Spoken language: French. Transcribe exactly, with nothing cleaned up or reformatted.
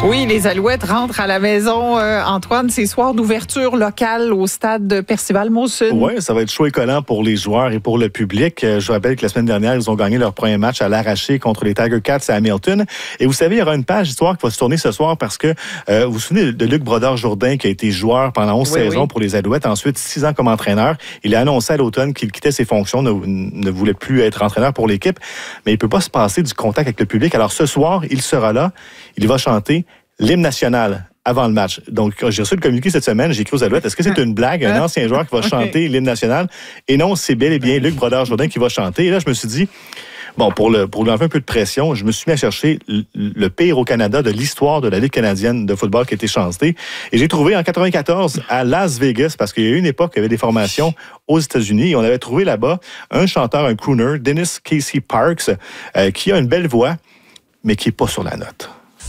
Oui, les Alouettes rentrent à la maison, euh, Antoine, ces soirs d'ouverture locale au stade de Percival-Molson. Oui, ça va être chaud et collant pour les joueurs et pour le public. Je rappelle que la semaine dernière, ils ont gagné leur premier match à l'arraché contre les Tiger Cats à Hamilton. Et vous savez, il y aura une page d'histoire qui va se tourner ce soir parce que euh, vous vous souvenez de Luc Brodeur-Jourdain qui a été joueur pendant onze oui, saisons oui. pour les Alouettes, ensuite six ans comme entraîneur. Il a annoncé à l'automne qu'il quittait ses fonctions, ne, ne voulait plus être entraîneur pour l'équipe, mais il ne peut pas se passer du contact avec le public. Alors ce soir, il sera là, il va chanter l'hymne national avant le match. Donc, j'ai reçu le communiqué cette semaine, j'ai écrit aux Alouettes, est-ce que c'est une blague, un ancien joueur qui va chanter l'hymne national? Et non, c'est bel et bien Luc Brodeur-Jourdain qui va chanter. Et là, je me suis dit, bon, pour, le, pour lui enlever un peu de pression, je me suis mis à chercher le, le pire au Canada de l'histoire de la Ligue canadienne de football qui a été chanté. Et j'ai trouvé en quatre-vingt-quatorze à Las Vegas, parce qu'il y a eu une époque où il y avait des formations aux États-Unis, et on avait trouvé là-bas un chanteur, un crooner, Dennis Casey Parks, euh, qui a une belle voix, mais qui n'est pas sur la note.